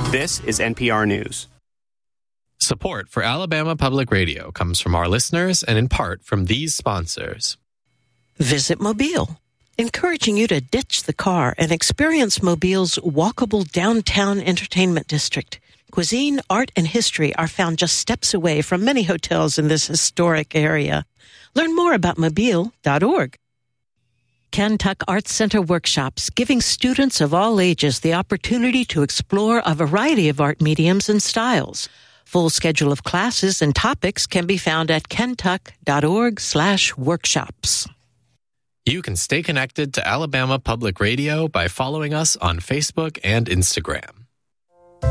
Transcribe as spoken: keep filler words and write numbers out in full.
This is N P R News. Support for Alabama Public Radio comes from our listeners and in part from these sponsors. Visit Mobile, encouraging you to ditch the car and experience Mobile's walkable downtown entertainment district. Cuisine, art, and history are found just steps away from many hotels in this historic area. Learn more about mobile dot org. Kentuck Arts Center workshops, giving students of all ages the opportunity to explore a variety of art mediums and styles. Full schedule of classes and topics can be found at kentuck dot org slash workshops. You can stay connected to Alabama Public Radio by following us on Facebook and Instagram.